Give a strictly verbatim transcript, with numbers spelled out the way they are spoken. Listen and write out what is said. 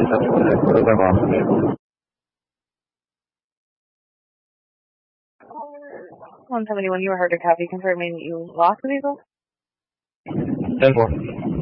One seventy-one, you were heard a copy confirming you lost the vehicle? ten four.